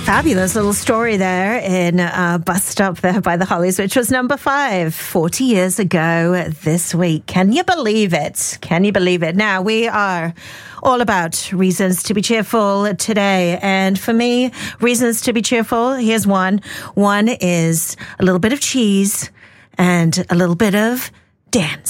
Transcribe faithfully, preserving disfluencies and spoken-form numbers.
Fabulous little story there in uh, Bus Stop there by the Hollies, which was number five forty years ago this week. Can you believe it? Can you believe it? Now, we are all about reasons to be cheerful today. And for me, reasons to be cheerful, here's one. One is a little bit of cheese and a little bit of dance.